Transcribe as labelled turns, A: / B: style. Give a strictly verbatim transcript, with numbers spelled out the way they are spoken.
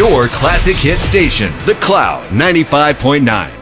A: Your classic hit station, The Cloud ninety-five point nine.